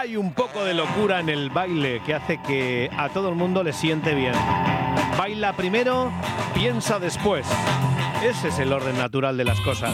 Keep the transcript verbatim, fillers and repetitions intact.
Hay un poco de locura en el baile que hace que a todo el mundo le siente bien. Baila primero, piensa después. Ese es el orden natural de las cosas.